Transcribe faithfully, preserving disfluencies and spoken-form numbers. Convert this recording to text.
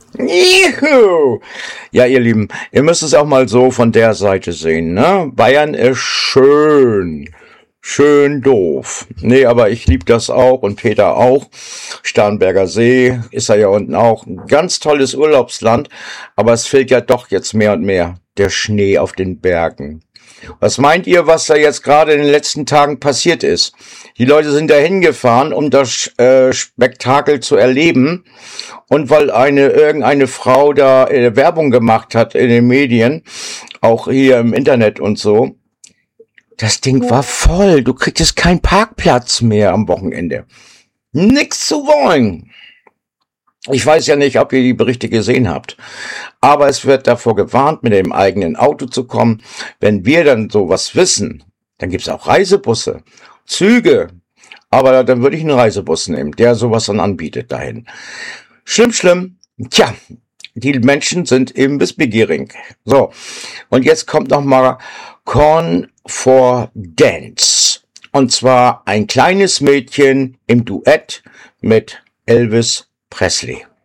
Juhu. Ja, ihr Lieben, ihr müsst es auch mal so von der Seite sehen, ne? Bayern ist schön. Schön doof. Nee, aber ich lieb das auch und Peter auch. Starnberger See ist ja unten auch ein ganz tolles Urlaubsland, aber es fehlt ja doch jetzt mehr und mehr der Schnee auf den Bergen. Was meint ihr, was da jetzt gerade in den letzten Tagen passiert ist? Die Leute sind da hingefahren, um das äh, Spektakel zu erleben. Und weil eine irgendeine Frau da äh, Werbung gemacht hat in den Medien, auch hier im Internet und so, das Ding war voll. Du kriegst keinen Parkplatz mehr am Wochenende. Nix zu wollen. Ich weiß ja nicht, ob ihr die Berichte gesehen habt, aber es wird davor gewarnt, mit dem eigenen Auto zu kommen. Wenn wir dann sowas wissen, dann gibt's auch Reisebusse, Züge, aber dann würde ich einen Reisebus nehmen, der sowas dann anbietet dahin. Schlimm, schlimm. Tja, die Menschen sind eben wissbegierig. So, und jetzt kommt noch mal Corn for Dance. Und zwar ein kleines Mädchen im Duett mit Elvis Presley.